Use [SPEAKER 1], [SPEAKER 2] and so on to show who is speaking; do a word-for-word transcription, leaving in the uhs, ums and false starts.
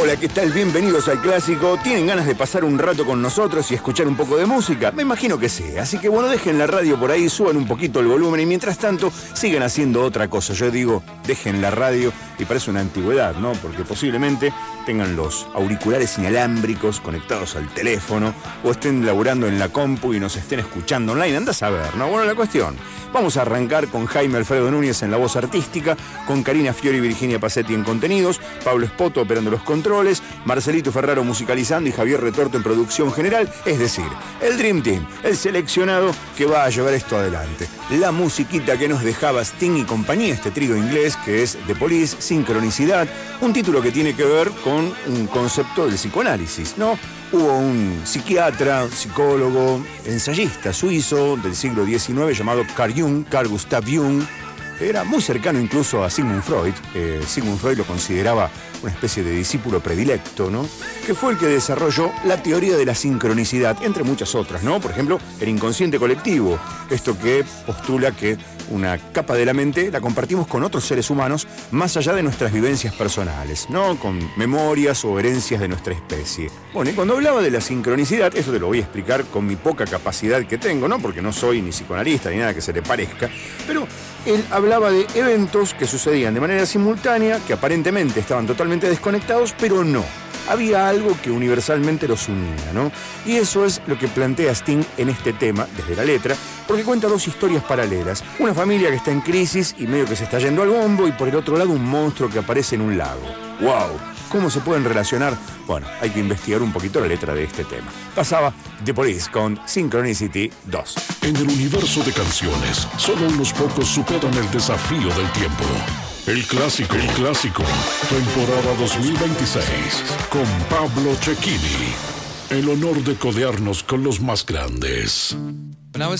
[SPEAKER 1] Hola, ¿qué tal? Bienvenidos al Clásico. ¿Tienen ganas de pasar un rato con nosotros y escuchar un poco de música? Me imagino que sí. Así que bueno, dejen la radio por ahí, suban un poquito el volumen y mientras tanto sigan haciendo otra cosa. Yo digo, dejen la radio y parece una antigüedad, ¿no? Porque posiblemente tengan los auriculares inalámbricos conectados al teléfono o estén laburando en la compu y nos estén escuchando online. Andá a saber, ¿no? Bueno, la cuestión. Vamos a arrancar con Jaime Alfredo Núñez en la voz artística, con Karina Fiori y Virginia Pacetti en contenidos, Pablo Espoto operando los controles, Marcelito Ferraro musicalizando y Javier Retorto en producción general, es decir, el Dream Team, el seleccionado que va a llevar esto adelante. La musiquita que nos dejaba Sting y compañía, este trío inglés que es The Police, Sincronicidad, un título que tiene que ver con un concepto del psicoanálisis, ¿no? Hubo un psiquiatra, psicólogo, ensayista suizo del siglo diecinueve llamado Carl Jung, Carl Gustav Jung. Era muy cercano incluso a Sigmund Freud. Eh, Sigmund Freud lo consideraba una especie de discípulo predilecto, ¿no? Que fue el que desarrolló la teoría de la sincronicidad, entre muchas otras, ¿no? Por ejemplo, el inconsciente colectivo. Esto que postula que una capa de la mente la compartimos con otros seres humanos más allá de nuestras vivencias personales, ¿no? Con memorias o herencias de nuestra especie. Bueno, y cuando hablaba de la sincronicidad, esto te lo voy a explicar con mi poca capacidad que tengo, ¿no? Porque no soy ni psicoanalista ni nada que se le parezca, pero él hablaba de eventos que sucedían de manera simultánea, que aparentemente estaban totalmente desconectados, pero no. Había algo que universalmente los unía, ¿no? Y eso es lo que plantea Sting en este tema, desde la letra, porque cuenta dos historias paralelas. Una familia que está en crisis y medio que se está yendo al bombo, y por el otro lado un monstruo que aparece en un lago. ¡Wow! ¿Cómo se pueden relacionar? Bueno, hay que investigar un poquito la letra de este tema. Pasaba The Police con Synchronicity dos.
[SPEAKER 2] En el universo de canciones, solo unos pocos superan el desafío del tiempo. El clásico, el clásico, temporada dos mil veintiséis, con Pablo Cecchini. El honor de codearnos con los más grandes.
[SPEAKER 3] When I was